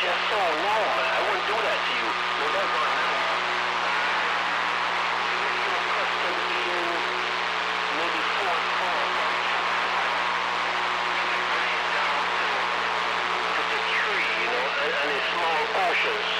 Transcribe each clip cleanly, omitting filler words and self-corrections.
Just so no, man. I wouldn't do that to you. No, that's not nice. You're accustomed to eating maybe 4 carbs. The tree, and in small portions,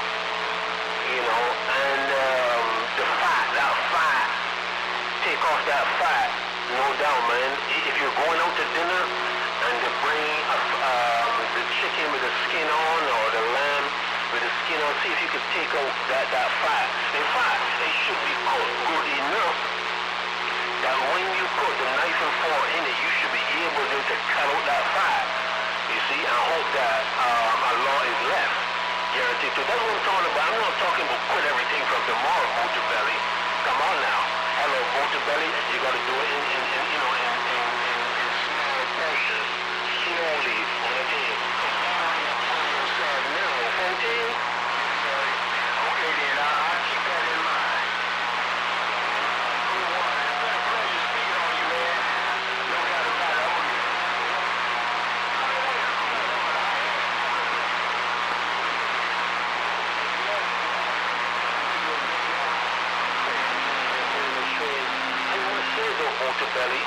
and that fat, take off that fat, no doubt, man. If you're going out to dinner and they bring the chicken with the skin on or the lamb with the skin on, see if you could take out that fat. In fact, it should be cooked good enough that when you put the knife and fork in it, you should be able to cut out that fat. You see, I hope that a lot is left. Guaranteed to. That's what I'm talking about. I'm not talking about quit everything from tomorrow, Motor-Belly. Come on now. Hello, Motor-Belly. You got to do it in small portions, slowly on a day. Now, 14? Okay, then I'll keep that in mind. It's been a pleasure speaking on you, man. No doubt about it. Motor-Belly,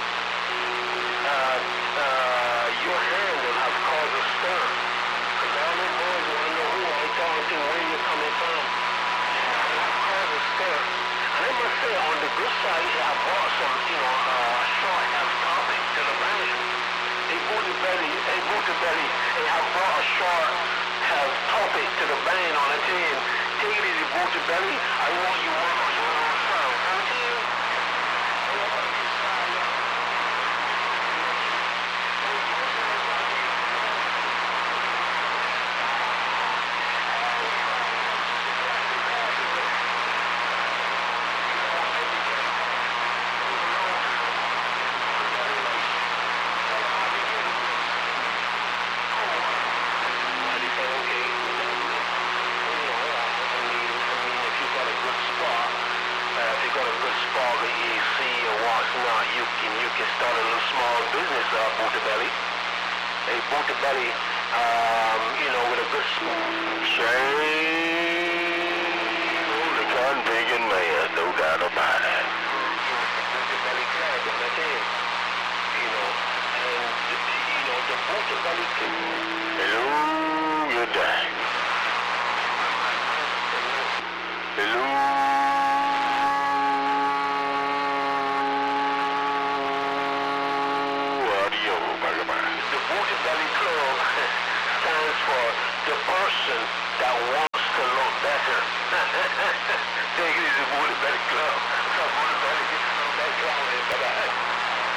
your hand will have caused a stir. Because all them boys want to know who I'm talking to, where you're coming from. And it have caused a stir. And I must say, on the good side, it have brought some, short health topic to the band. Hey, Motor-Belly, it have brought a short health topic to the band on a 10. Take it easy, Motor-Belly. I want you to work on your own sound. Okay? You can start a little small business, Motor-Belly. Hey, Motor-Belly, with a good the convict man, no doubt about it. Motor-Belly Club, on that day. And, the Motor-Belly Club. Hello, good day. Hello. The person that wants to look better. Take it easy, Motor-Belly Club. Motor-Belly, get some back on it. Bye-bye.